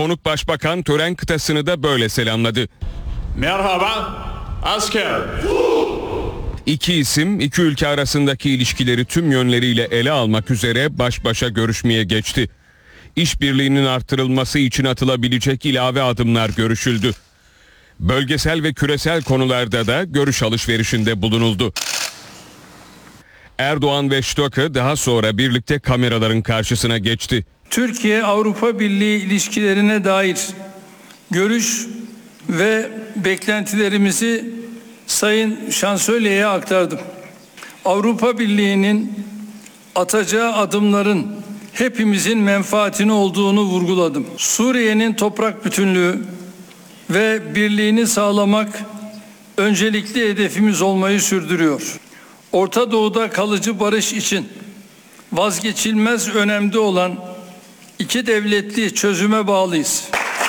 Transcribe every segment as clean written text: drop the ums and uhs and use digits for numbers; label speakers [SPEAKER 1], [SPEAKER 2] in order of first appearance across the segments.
[SPEAKER 1] Konuk başbakan tören kıtasını da böyle selamladı.
[SPEAKER 2] Merhaba asker.
[SPEAKER 1] İki isim iki ülke arasındaki ilişkileri tüm yönleriyle ele almak üzere baş başa görüşmeye geçti. İşbirliğinin artırılması için atılabilecek ilave adımlar görüşüldü. Bölgesel ve küresel konularda da görüş alışverişinde bulunuldu. Erdoğan ve Stöcke daha sonra birlikte kameraların karşısına geçti.
[SPEAKER 3] Türkiye-Avrupa Birliği ilişkilerine dair görüş ve beklentilerimizi Sayın Şansölye'ye aktardım. Avrupa Birliği'nin atacağı adımların hepimizin menfaatine olduğunu vurguladım. Suriye'nin toprak bütünlüğü ve birliğini sağlamak öncelikli hedefimiz olmayı sürdürüyor. Orta Doğu'da kalıcı barış için vazgeçilmez önemde olan iki devletli çözüme bağlıyız.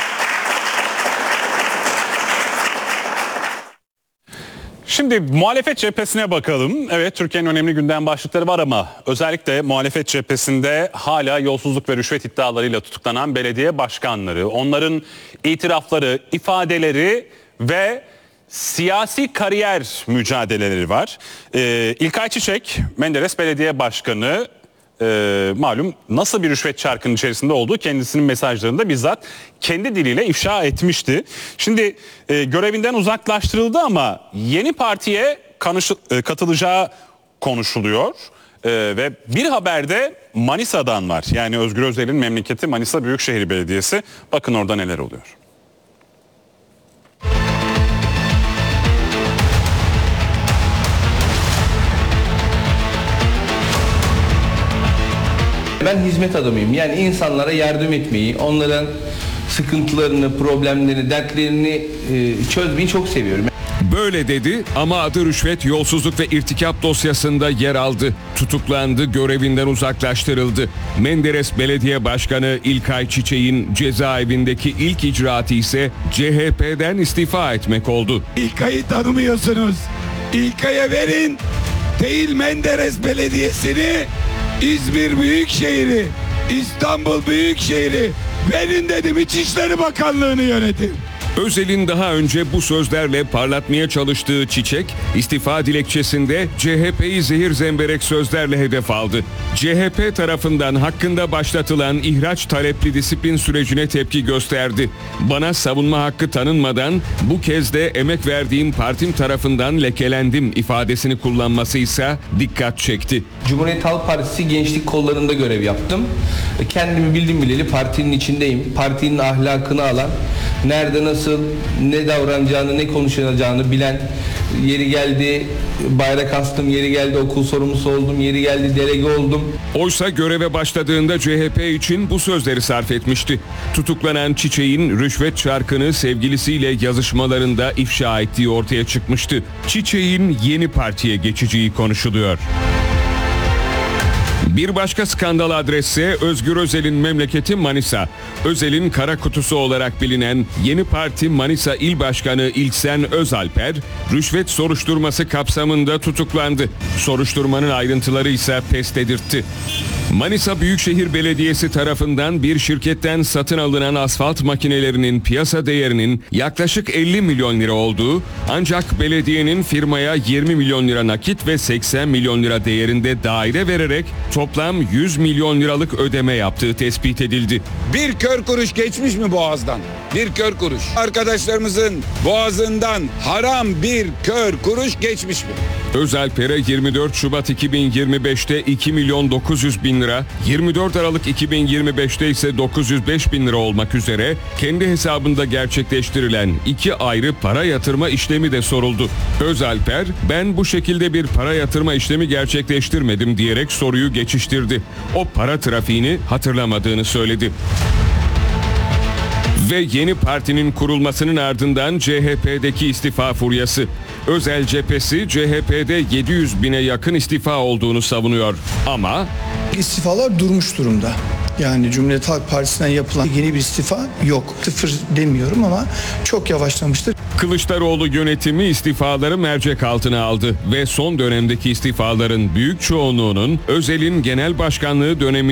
[SPEAKER 4] Şimdi muhalefet cephesine bakalım. Evet, Türkiye'nin önemli gündem başlıkları var ama özellikle muhalefet cephesinde hala yolsuzluk ve rüşvet iddialarıyla tutuklanan belediye başkanları, onların itirafları, ifadeleri ve siyasi kariyer mücadeleleri var. İlkay Çiçek, Menderes Belediye Başkanı, malum nasıl bir rüşvet çarkının içerisinde olduğu kendisinin mesajlarında bizzat kendi diliyle ifşa etmişti. Şimdi görevinden uzaklaştırıldı ama yeni partiye katılacağı konuşuluyor. Ve bir haberde Manisa'dan var. Yani Özgür Özel'in memleketi Manisa Büyükşehir Belediyesi. Bakın orada neler oluyor.
[SPEAKER 5] Ben hizmet adamıyım. Yani insanlara yardım etmeyi, onların sıkıntılarını, problemlerini, dertlerini çözmeyi çok seviyorum.
[SPEAKER 1] Böyle dedi ama adı rüşvet, yolsuzluk ve irtikap dosyasında yer aldı. Tutuklandı, görevinden uzaklaştırıldı. Menderes Belediye Başkanı İlkay Çiçek'in cezaevindeki ilk icraatı ise CHP'den istifa etmek oldu.
[SPEAKER 6] İlkay'ı tanımıyorsunuz. İlkay'a verin, değil Menderes Belediyesi'ni, İzmir Büyükşehir'i, İstanbul Büyükşehir'i verin dedim, İçişleri Bakanlığı'nı yönetin.
[SPEAKER 1] Özel'in daha önce bu sözlerle parlatmaya çalıştığı Çiçek, istifa dilekçesinde CHP'yi zehir zemberek sözlerle hedef aldı. CHP tarafından hakkında başlatılan ihraç talepli disiplin sürecine tepki gösterdi. Bana savunma hakkı tanınmadan bu kez de emek verdiğim partim tarafından lekelendim ifadesini kullanması ise dikkat çekti.
[SPEAKER 5] Cumhuriyet Halk Partisi gençlik kollarında görev yaptım. Kendimi bildim bileli partinin içindeyim. Partinin ahlakını alan, nerede nasıl, ne davranacağını, ne konuşacağını bilen, yeri geldi bayrak astım, yeri geldi okul sorumlusu oldum, yeri geldi delege oldum.
[SPEAKER 1] Oysa göreve başladığında CHP için bu sözleri sarf etmişti. Tutuklanan Çiçek'in rüşvet çarkını sevgilisiyle yazışmalarında ifşa ettiği ortaya çıkmıştı. Çiçek'in yeni partiye geçeceği konuşuluyor. Bir başka skandal adresse Özgür Özel'in memleketi Manisa. Özel'in kara kutusu olarak bilinen Yeni Parti Manisa İl Başkanı İlksen Özalper, rüşvet soruşturması kapsamında tutuklandı. Soruşturmanın ayrıntıları ise pes dedirtti. Manisa Büyükşehir Belediyesi tarafından bir şirketten satın alınan asfalt makinelerinin piyasa değerinin yaklaşık 50 milyon lira olduğu, ancak belediyenin firmaya 20 milyon lira nakit ve 80 milyon lira değerinde daire vererek toplam 100 milyon liralık ödeme yaptığı tespit edildi.
[SPEAKER 6] Bir kör kuruş geçmiş mi boğazdan? Bir kör kuruş. Arkadaşlarımızın boğazından haram bir kör kuruş geçmiş mi?
[SPEAKER 1] Özalper'e 24 Şubat 2025'te 2 milyon 900 bin lira, 24 Aralık 2025'te ise 905 bin lira olmak üzere kendi hesabında gerçekleştirilen iki ayrı para yatırma işlemi de soruldu. Özalper, ben bu şekilde bir para yatırma işlemi gerçekleştirmedim diyerek soruyu geçiştirdi. O para trafiğini hatırlamadığını söyledi. Ve yeni partinin kurulmasının ardından CHP'deki istifa furyası. Özel cephesi CHP'de 700 bine yakın istifa olduğunu savunuyor. Ama
[SPEAKER 7] istifalar durmuş durumda. Yani Cumhuriyet Halk Partisi'nden yapılan yeni bir istifa yok. Sıfır demiyorum ama çok yavaşlamıştır.
[SPEAKER 1] Kılıçdaroğlu yönetimi istifaları mercek altına aldı ve son dönemdeki istifaların büyük çoğunluğunun Özel'in genel başkanlığı dönemi